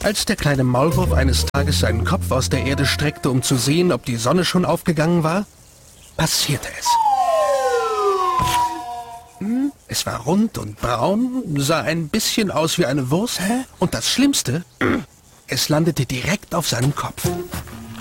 Als der kleine Maulwurf eines Tages seinen Kopf aus der Erde streckte, um zu sehen, ob die Sonne schon aufgegangen war, passierte es. Es war rund und braun, sah ein bisschen aus wie eine Wurst und das Schlimmste, es landete direkt auf seinem Kopf.